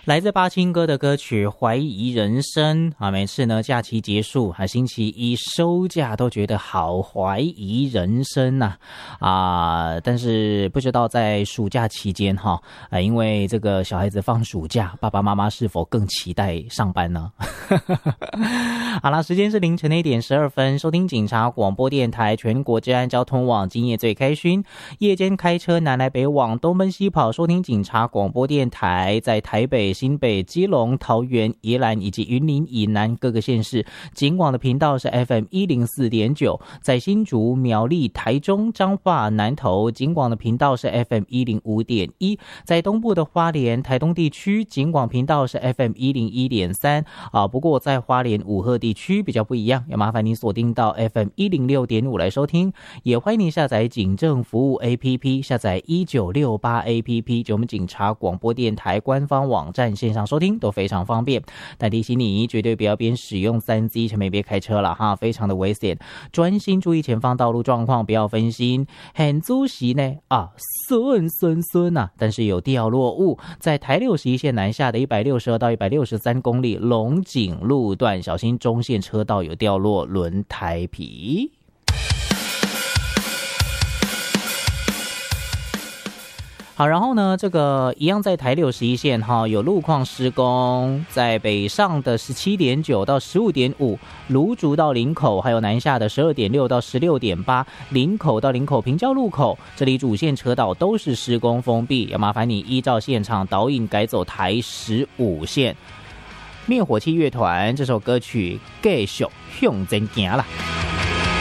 来自巴青哥的歌曲《怀疑人生》啊，每次呢假期结束还星期一收假都觉得好怀疑人生呐但是不知道在暑假期间因为这个小孩子放暑假，爸爸妈妈是否更期待上班呢？好啦，时间是凌晨的1点12分，收听警察广播电台全国治安交通网，今夜最开勋，夜间开车南来北往，东奔西跑，收听警察广播电台，在台北、新北、基隆、桃园、宜兰以及云林以南各个县市，警广的频道是 FM104.9， 在新竹、苗栗、台中、彰化、南投，警广的频道是 FM105.1， 在东部的花莲、台东地区，警广频道是 FM101.3不过在花莲五鹤地区比较不一样，要麻烦你锁定到 FM106.5 来收听，也欢迎你下载警政服务 APP， 下载1968 APP， 就我们警察广播电台官方网站线上收听都非常方便。但提醒你绝对不要边使用 3C 前面别开车了哈，非常的危险，专心注意前方道路状况，不要分心。很主席呢顺但是有掉落物，在台61线南下的162到163公里龙井路段，小心中线车道有掉落轮胎皮。好，然后呢，这个一样在台61线有路况施工，在北上的17.9到15.5，芦竹到林口，还有南下的12.6到16.8，林口到林口平交路口，这里主线车道都是施工封闭，要麻烦你依照现场导引改走台15线。灭火器乐团这首歌曲继续向前行啦。